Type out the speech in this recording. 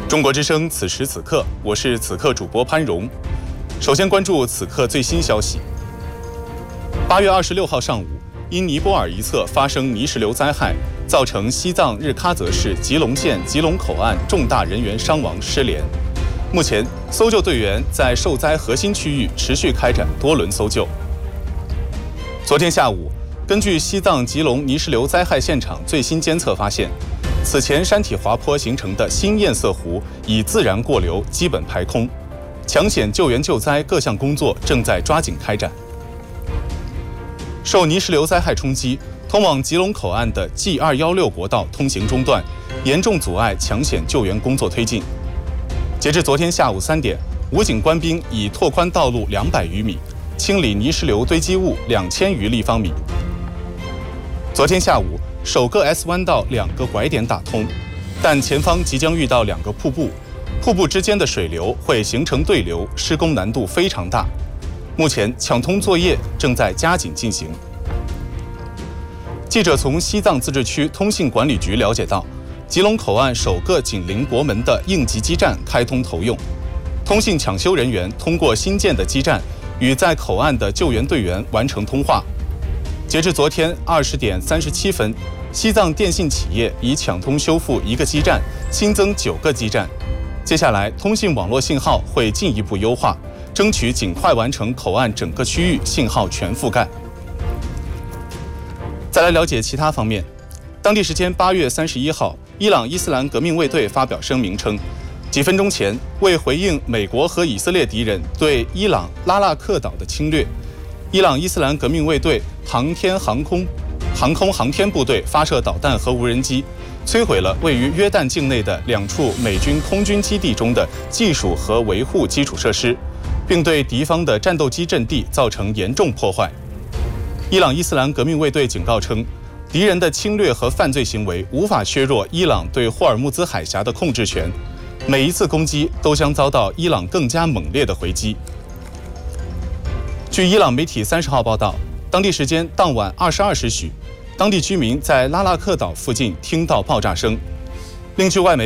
中国之声此时此刻，我是此刻主播潘荣。首先关注此刻最新消息。8月26号上午，因尼泊尔一侧发生泥石流灾害，造成西藏日喀则市吉隆县吉隆口岸重大人员伤亡失联。目前，搜救队员在受灾核心区域持续开展多轮搜救。昨天下午，根据西藏吉隆泥石流灾害现场最新监测发现，此前山体滑坡形成的新堰塞湖已自然过流，基本排空。抢险救援救灾各项工作正在抓紧开展。受泥石流灾害冲击，通往吉隆口岸的 G216 国道通行中断，严重阻碍抢险救援工作推进。截至昨天下午3点，武警官兵已拓宽道路200余米，清理泥石流堆积物2000余立方米。昨天下午，首个 S 弯道2个拐点打通，但前方即将遇到2个瀑布，瀑布之间的水流会形成对流，施工难度非常大。目前抢通作业正在加紧进行。记者从西藏自治区通信管理局了解到，吉隆口岸首个紧邻国门的应急基站开通投用，通信抢修人员通过新建的基站与在口岸的救援队员完成通话。截至昨天20点37分，西藏电信企业已抢通修复1个基站，新增9个基站。接下来，通信网络信号会进一步优化，争取尽快完成口岸整个区域信号全覆盖。再来了解其他方面。当地时间8月31号，伊朗伊斯兰革命卫队发表声明称，几分钟前，为回应美国和以色列敌人对伊朗拉腊克岛的侵略，伊朗伊斯兰革命卫队航空航天部队发射导弹和无人机，摧毁了位于约旦境内的2处美军空军基地中的技术和维护基础设施，并对敌方的战斗机阵地造成严重破坏。伊朗伊斯兰革命卫队警告称，敌人的侵略和犯罪行为无法削弱伊朗对霍尔木兹海峡的控制权，每一次攻击都将遭到伊朗更加猛烈的回击。据伊朗媒体30号报道，当地时间当晚22时许，当地居民在拉腊克岛附近听到爆炸声。另据外媒